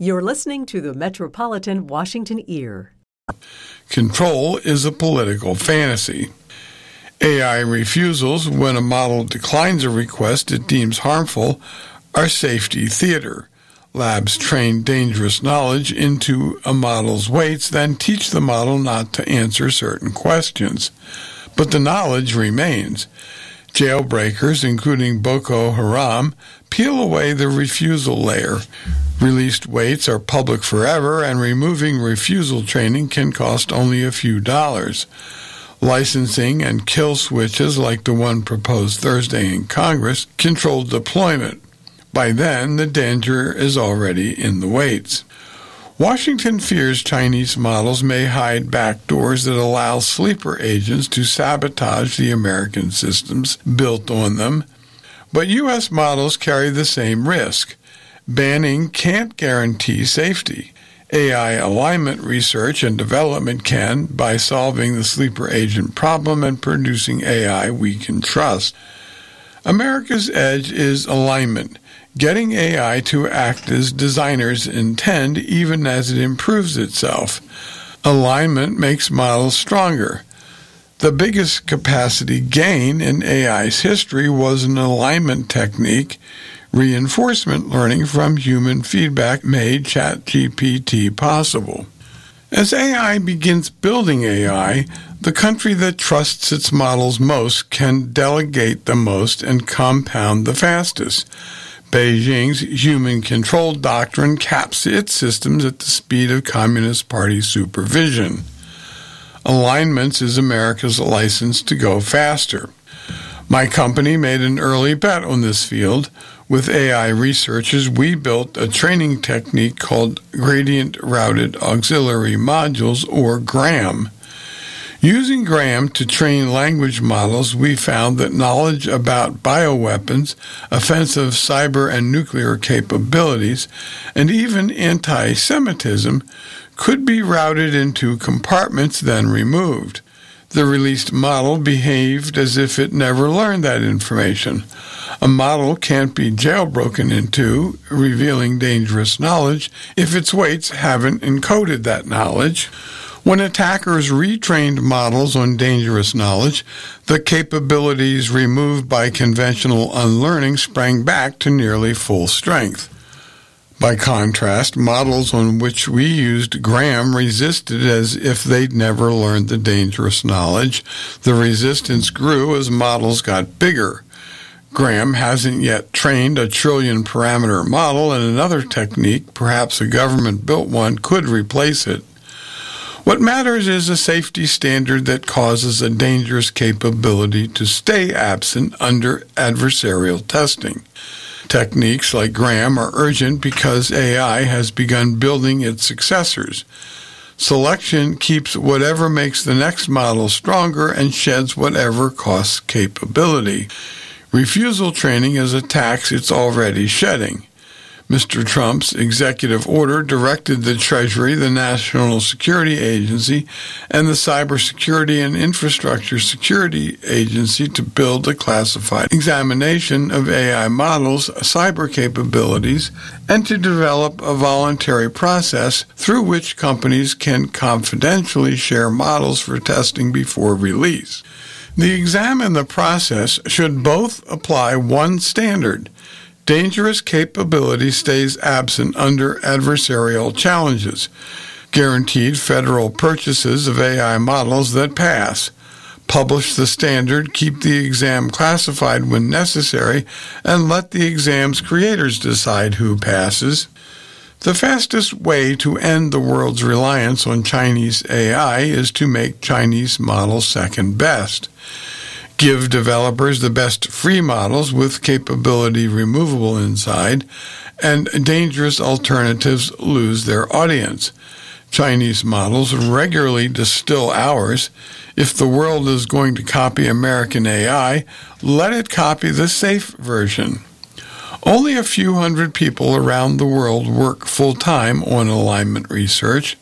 You're listening to the Metropolitan Washington Ear. Control is a political fantasy. AI refusals when a model declines a request it deems harmful are safety theater. Labs train dangerous knowledge into a model's weights, then teach the model not to answer certain questions. But the knowledge remains. Jailbreakers, including Boko Haram, peel away the refusal layer. Released weights are public forever, and removing refusal training can cost only a few dollars. Licensing and kill switches, like the one proposed Thursday in Congress, control deployment. By then, the danger is already in the weights. Washington fears Chinese models may hide backdoors that allow sleeper agents to sabotage the American systems built on them. But U.S. models carry the same risk. Banning can't guarantee safety. AI alignment research and development can, by solving the sleeper agent problem and producing AI we can trust. America's edge is alignment, getting AI to act as designers intend even as it improves itself. Alignment makes models stronger. The biggest capacity gain in AI's history was an alignment technique. Reinforcement learning from human feedback made ChatGPT possible. As AI begins building AI, the country that trusts its models most can delegate the most and compound the fastest. Beijing's human control doctrine caps its systems at the speed of Communist Party supervision. Alignments is America's license to go faster. My company made an early bet on this field. With AI researchers, we built a training technique called Gradient Routed Auxiliary Modules, or GRAM. Using GRAM to train language models, we found that knowledge about bioweapons, offensive cyber and nuclear capabilities, and even anti-Semitism could be routed into compartments, then removed. The released model behaved as if it never learned that information. A model can't be jailbroken into, revealing dangerous knowledge, if its weights haven't encoded that knowledge. When attackers retrained models on dangerous knowledge, the capabilities removed by conventional unlearning sprang back to nearly full strength. By contrast, models on which we used GRAM resisted as if they'd never learned the dangerous knowledge. The resistance grew as models got bigger. GRAM hasn't yet trained a trillion-parameter model, and another technique, perhaps a government-built one, could replace it. What matters is a safety standard that causes a dangerous capability to stay absent under adversarial testing. Techniques like GRAM are urgent because AI has begun building its successors. Selection keeps whatever makes the next model stronger and sheds whatever costs capability. Refusal training is a tax it's already shedding. Mr. Trump's executive order directed the Treasury, the National Security Agency, and the Cybersecurity and Infrastructure Security Agency to build a classified examination of AI models' cyber capabilities and to develop a voluntary process through which companies can confidentially share models for testing before release. The exam and the process should both apply one standard. Dangerous capability stays absent under adversarial challenges. Guaranteed federal purchases of AI models that pass. Publish the standard, keep the exam classified when necessary, and let the exam's creators decide who passes. The fastest way to end the world's reliance on Chinese AI is to make Chinese models second best. Give developers the best free models with capability removable inside, and dangerous alternatives lose their audience. Chinese models regularly distill ours. If the world is going to copy American AI, let it copy the safe version. Only a few hundred people around the world work full-time on alignment research.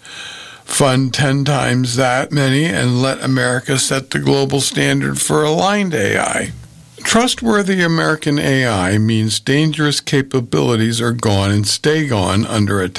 Fund 10 times that many and let America set the global standard for aligned AI. Trustworthy American AI means dangerous capabilities are gone and stay gone under attack.